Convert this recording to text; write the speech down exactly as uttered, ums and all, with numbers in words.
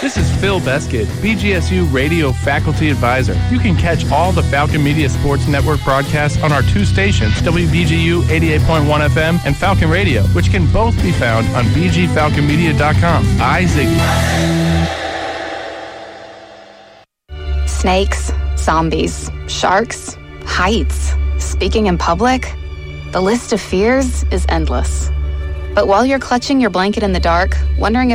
This is Phil Beskid, B G S U Radio Faculty Advisor. You can catch all the Falcon Media Sports Network broadcasts on our two stations, W B G U eighty-eight point one F M and Falcon Radio, which can both be found on b g falcon media dot com. I, Ziggy. Snakes, zombies, sharks, heights, speaking in public. The list of fears is endless. But while you're clutching your blanket in the dark, wondering if